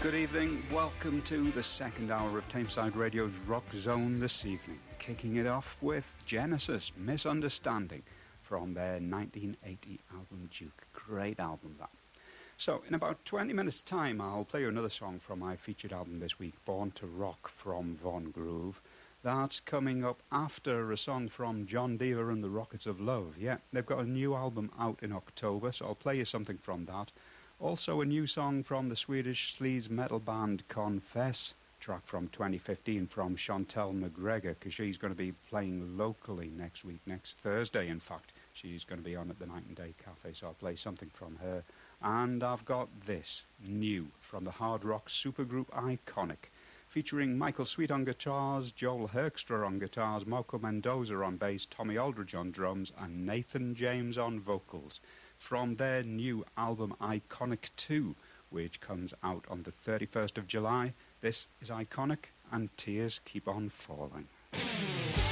Good evening, welcome to the second hour of Tameside Radio's Rock Zone this evening. Kicking it off with Genesis, Misunderstanding, from their 1980 album Duke. Great album, that. So, in about 20 minutes' time, I'll play you another song from my featured album this week, Born to Rock from Von Groove. That's coming up after a song from John Deaver and the Rockets of Love. Yeah, they've got a new album out in October, so I'll play you something from that. Also a new song from the Swedish sleaze metal band Confess, track from 2015 from Chantel McGregor, because she's going to be playing locally next week, next Thursday in fact. She's going to be on at the Night and Day Cafe, so I'll play something from her. And I've got this, new, from the hard rock supergroup Iconic, featuring Michael Sweet on guitars, Joel Herkstra on guitars, Marco Mendoza on bass, Tommy Aldridge on drums, and Nathan James on vocals, from their new album Iconic 2, which comes out on the 31st of July. This is Iconic, and Tears Keep On Falling.